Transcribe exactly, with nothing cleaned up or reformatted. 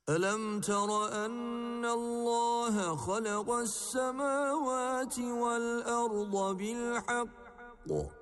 ألم تر أن الله خلق السماوات والأرض بالحق